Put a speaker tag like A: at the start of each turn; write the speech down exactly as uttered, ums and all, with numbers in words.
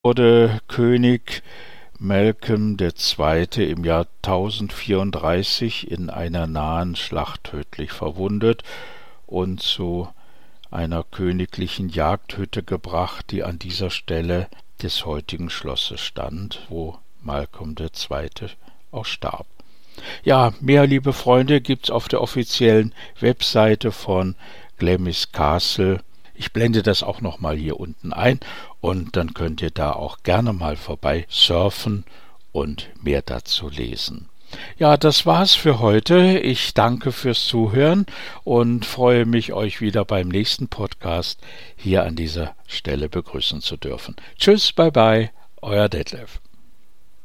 A: wurde König Malcolm der Zweite im Jahr tausendvierunddreißig in einer nahen Schlacht tödlich verwundet und zu einer königlichen Jagdhütte gebracht, die an dieser Stelle des heutigen Schlosses stand, wo Malcolm der Zweite auch starb. Ja, mehr, liebe Freunde, gibt's auf der offiziellen Webseite von Glamis Castle. Ich blende das auch nochmal hier unten ein und dann könnt ihr da auch gerne mal vorbei surfen und mehr dazu lesen. Ja, das war's für heute. Ich danke fürs Zuhören und freue mich, euch wieder beim nächsten Podcast hier an dieser Stelle begrüßen zu dürfen. Tschüss, bye bye, euer Detlef.